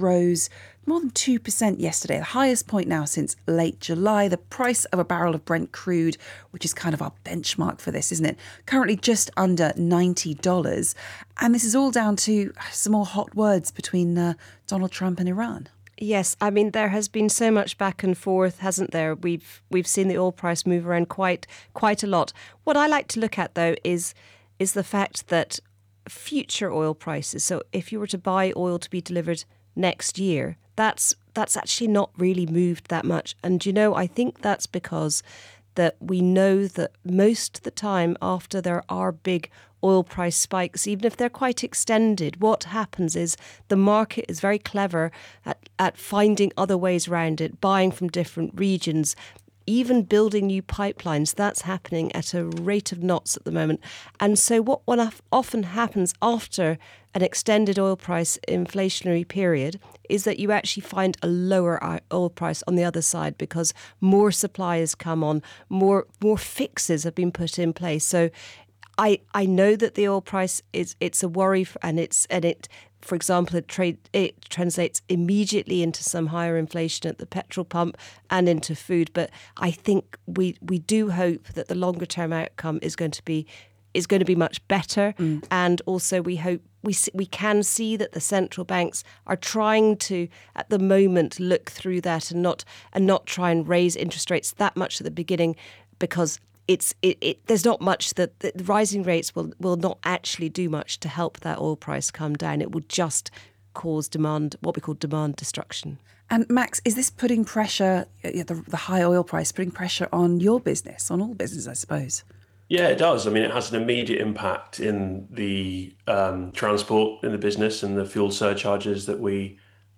rose more than 2% yesterday, the highest point now since late July. The price of a barrel of Brent crude, which is kind of our benchmark for this, isn't it? Currently just under $90. And this is all down to some more hot words between Donald Trump and Iran. Yes, I mean, there has been so much back and forth, hasn't there? We've seen the oil price move around quite a lot. What I like to look at, though, is the fact that future oil prices, so if you were to buy oil to be delivered next year, that's actually not really moved that much. And, I think that's because that we know that most of the time after there are big oil price spikes, even if they're quite extended, what happens is the market is very clever at finding other ways around it, buying from different regions, even building new pipelines. That's happening at a rate of knots at the moment. And so what often happens after an extended oil price inflationary period is that you actually find a lower oil price on the other side because more supply has come on, more fixes have been put in place. So I know that the oil price it's a worry, for example, it translates immediately into some higher inflation at the petrol pump and into food. But I think we do hope that the longer term outcome is going to be much better. And also we hope we can see that the central banks are trying to, at the moment, look through that and not try and raise interest rates that much at the beginning, because there's not much that the rising rates will not actually do much to help that oil price come down. It will just cause demand, what we call demand destruction. And Max, is this putting pressure, the high oil price, putting pressure on your business, on all business, I suppose? Yeah, it does. I mean, it has an immediate impact in the transport in the business and the fuel surcharges that we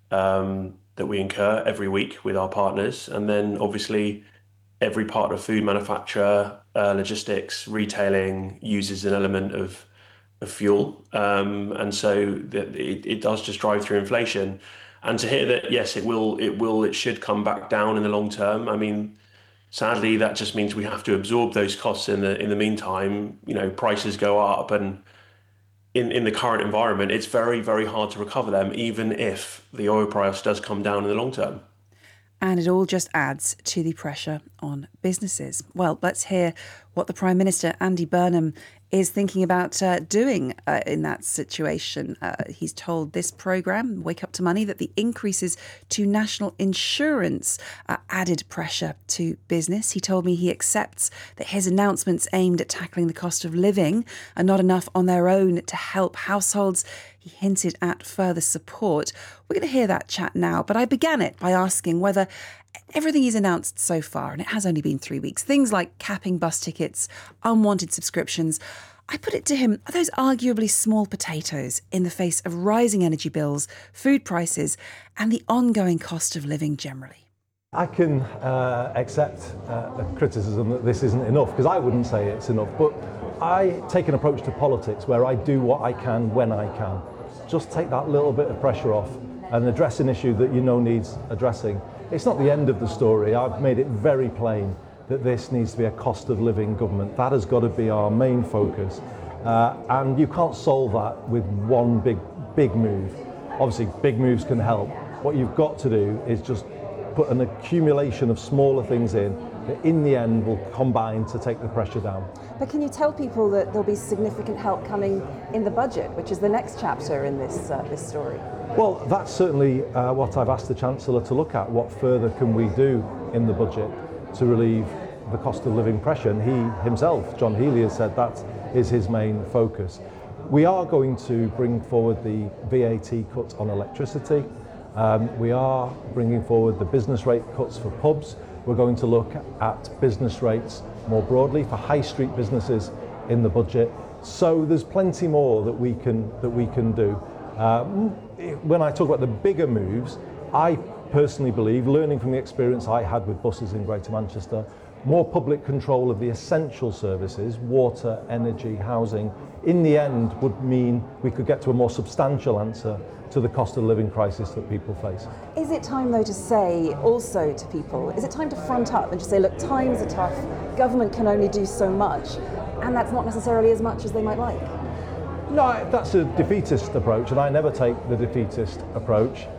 incur every week with our partners. And then obviously every part of food manufacture, logistics, retailing uses an element of fuel. And so it does just drive through inflation. And to hear that, yes, it should come back down in the long term. I mean, sadly, that just means we have to absorb those costs in the meantime. Prices go up, and in the current environment, it's very, very hard to recover them, even if the oil price does come down in the long term. And it all just adds to the pressure on businesses. Well, let's hear what the Prime Minister, Andy Burnham, is thinking about doing in that situation. He's told this programme, Wake Up to Money, that the increases to national insurance added pressure to business. He told me he accepts that his announcements aimed at tackling the cost of living are not enough on their own to help households. He hinted at further support. We're going to hear that chat now, but I began it by asking whether everything he's announced so far, and it has only been 3 weeks, things like capping bus tickets, unwanted subscriptions, I put it to him, are those arguably small potatoes in the face of rising energy bills, food prices, and the ongoing cost of living generally? I can accept a criticism that this isn't enough, because I wouldn't say it's enough, but I take an approach to politics where I do what I can when I can. Just take that little bit of pressure off and address an issue that needs addressing. It's not the end of the story. I've made it very plain that this needs to be a cost of living government. That has got to be our main focus. And you can't solve that with one big move. Obviously, big moves can help. What you've got to do is just put an accumulation of smaller things in that in the end will combine to take the pressure down. But can you tell people that there'll be significant help coming in the budget, which is the next chapter in this story? Well, that's certainly what I've asked the Chancellor to look at. What further can we do in the budget to relieve the cost of living pressure? And he himself, John Healey, has said that is his main focus. We are going to bring forward the VAT cut on electricity. We are bringing forward the business rate cuts for pubs. We're going to look at business rates more broadly for high street businesses in the budget. So there's plenty more that we can do. When I talk about the bigger moves, I personally believe, learning from the experience I had with buses in Greater Manchester, more public control of the essential services, water, energy, housing, in the end would mean we could get to a more substantial answer to the cost of living crisis that people face. Is it time, though, to say also to people, is it time to front up and just say, look, times are tough, government can only do so much, and that's not necessarily as much as they might like? No, that's a defeatist approach, and I never take the defeatist approach.